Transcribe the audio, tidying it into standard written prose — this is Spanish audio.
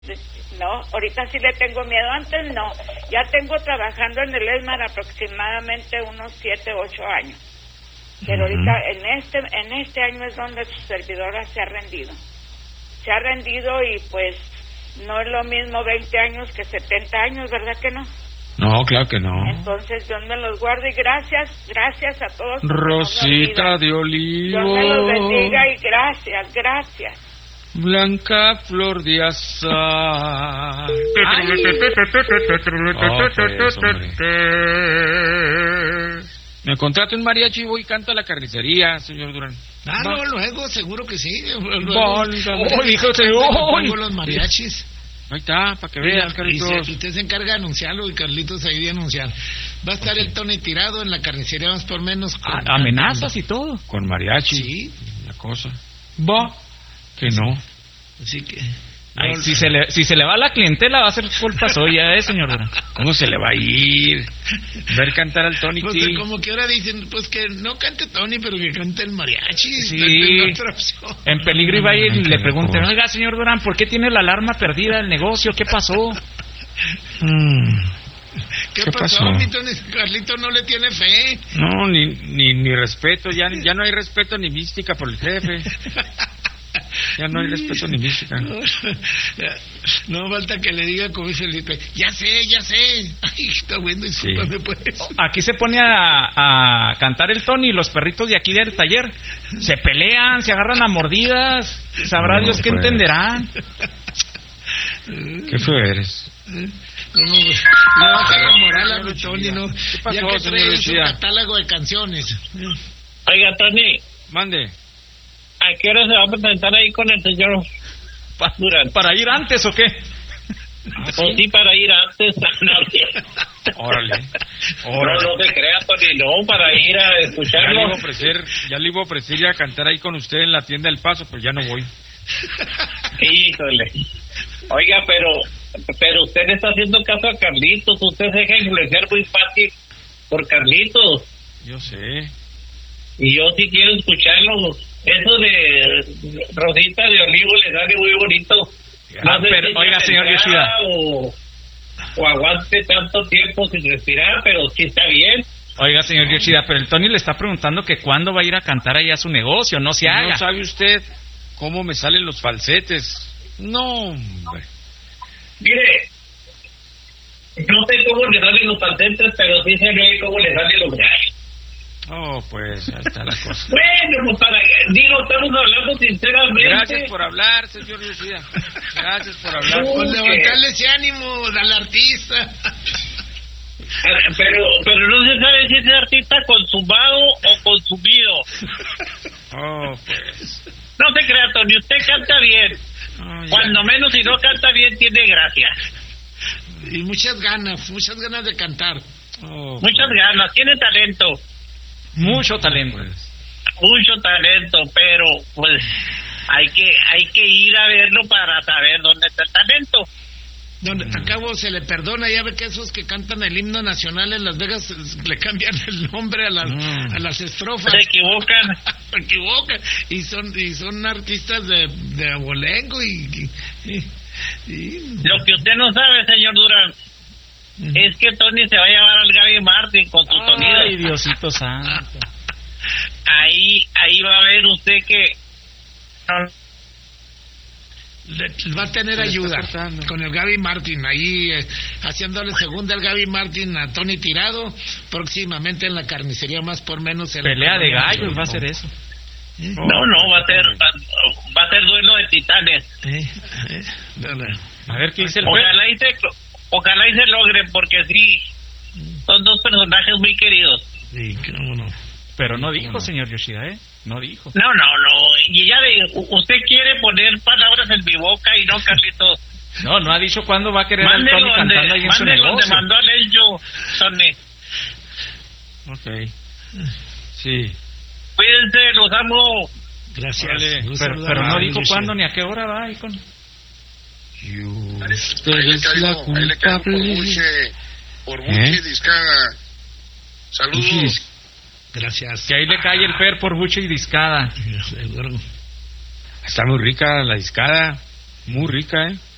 No, ahorita sí le tengo miedo, antes no. Ya tengo trabajando en el ESMAR aproximadamente unos 7, 8 años. Pero ahorita en este año es donde su servidora se ha rendido. Se ha rendido y pues no es lo mismo 20 años que 70 años, ¿verdad que no? No, claro que no. Entonces Dios me los guarde y gracias a todos. Rosita de olivo. Dios me los bendiga y gracias. Blanca flor de azar. Me contrato un mariachi y voy y canto a la carnicería, señor Durán. No, luego, seguro que sí. Luego los mariachis. Ahí está, para que vean, Carlitos. Y usted se encarga de anunciarlo y Carlitos ahí de anunciar. Va a estar el Tony tirado en la carnicería más por menos. Con amenazas y todo. Con mariachi. Sí. La cosa. Va. Que no. Así que... Ay, si se le va la clientela va a ser culpa suya, señor Durán. ¿Cómo se le va a ir? Ver cantar al Tony, pues sí. Como que ahora dicen, pues que no cante Tony, pero que cante el mariachi. Sí. En peligro iba y le preguntan, oiga, señor Durán, ¿por qué tiene la alarma perdida del negocio? ¿Qué pasó? ¿Qué pasó? Carlito no le tiene fe. No, ni respeto, ya no hay respeto ni mística por el jefe. Ya no hay respeto ni mística. No falta que le diga como dice Felipe, ya sé. Ay, está bueno, discúlpame pues. Aquí se pone a cantar el Tony y los perritos de aquí del taller se pelean, se agarran a mordidas. Sabrá Dios que entenderán. Qué feo eres. No baja la moral a mi Tony, ¿no? Pasó, ya que trae su catálogo de canciones. Oiga, Tony. Mande. ¿A qué hora se va a presentar ahí con el señor Durán? ¿Para ir antes o qué? O sí, para ir antes. Órale. No se crea, Tony, no, para ir a escucharlo. Ya le iba a ofrecer ir a cantar ahí con usted en la tienda del Paso, pero ya no voy. Híjole. Oiga, pero usted le está haciendo caso a Carlitos. Usted se deja influenciar muy fácil por Carlitos. Yo sé. Y yo sí quiero escucharlo. Eso de Rosita de Olivo le sale muy bonito. No sé pero, si oiga, señor Yoshida. O aguante tanto tiempo sin respirar, pero sí está bien. Oiga, señor Yoshida, pero el Tony le está preguntando que cuándo va a ir a cantar allá a su negocio, no se haga. ¿No sabe usted cómo me salen los falsetes? No, hombre. Mire, no sé cómo le salen los falsetes, pero sí se ve cómo le salen los gallos. Oh, pues, ahí está la cosa. Bueno, pues estamos hablando sinceramente. Gracias por hablar, señor Yoshida. Gracias por hablar. Por levantarle ese ánimo al artista. Pero no se sabe si es artista consumado o consumido. Oh, pues. No se crea, Tony, usted canta bien. Cuando menos, si no canta bien, tiene gracia. Y muchas ganas de cantar. Muchas ganas, tiene talento. Mucho talento. Mucho talento, pero pues hay que ir a verlo para saber dónde está el talento. Donde a cabo se le perdona, ya ve que esos que cantan el himno nacional en Las Vegas le cambian el nombre a las estrofas. Se equivocan. Y son artistas de abolengo y Lo que usted no sabe, señor Durán, es que Tony se va a llevar al Gaby Martin con su sonido. Ay, Diosito santo. Ahí va a ver usted que va a tener ayuda con el Gaby Martin, ahí haciéndole segunda al Gaby Martin a Tony Tirado, próximamente en la carnicería más por menos. Pelea de gallos va a ser eso. No, va a ser duelo de titanes. A ver qué dice el Ojalá y se logre, porque sí, son dos personajes muy queridos. Sí, cómo no. Pero no dijo, señor Yoshida, No dijo. No. Y ya usted quiere poner palabras en mi boca y no, Carlitos. No ha dicho cuándo va a querer al Tony cantando ahí en su negocio. Donde mandó a Lencho, Tony. Ok. Sí. Cuídense, los amo. Gracias. Pero no dijo cuándo ni a qué hora va ahí con... Usted es la culpable. Por Buche Discaga. Saludos. Gracias. Que ahí le cae el Fer por Buche y Discada. Está muy rica la discada. Muy rica,